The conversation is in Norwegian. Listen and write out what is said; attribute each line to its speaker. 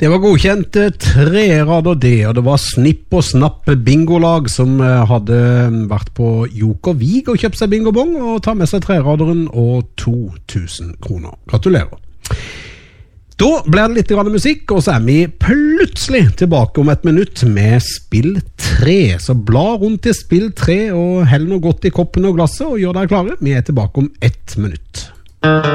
Speaker 1: Det var godkjent trerader det, og det var Snipp og Snapp bingolag som hadde vært på Joker Vig og kjøpt seg bingobong og tar med seg treraderen og 2000 kroner. Gratulerer. Da blir det litt grann musikk, og så vi plutselig tilbake om 1 minutt med spill 3. Så bla rundt til spill 3 og hell noe godt i koppen og glasset og gjør deg klare. Vi tilbake om 1 minutt.